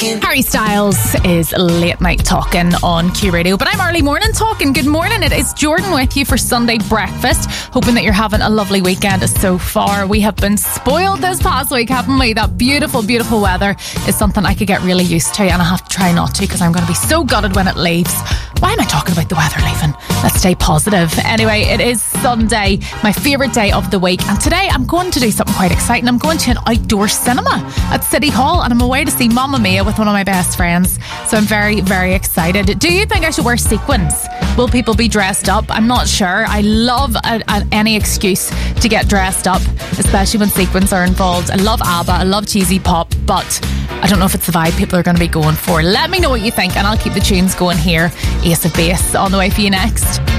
Harry Styles is Late Night Talking on Q Radio, but I'm Early Morning Talking. Good morning, it is Jordan with you for Sunday breakfast. Hoping that you're having a lovely weekend so far. We have been spoiled this past week, haven't we? That beautiful, beautiful weather is something I could get really used to, and I have to try not to because I'm going to be so gutted when it leaves. Why am I talking about the weather leaving? Let's stay positive. Anyway, it is Sunday, my favourite day of the week, and today I'm going to do something quite exciting. I'm going to an outdoor cinema at City Hall, and I'm away to see Mamma Mia with one of my best friends, so I'm very, very excited. Do you think I should wear sequins? Will people be dressed up? I'm not sure. I love any excuse to get dressed up, especially when sequins are involved. I love ABBA, I love cheesy pop, but I don't know if it's the vibe people are going to be going for. Let me know what you think, and I'll keep the tunes going here. Ace of Base on the way for you next.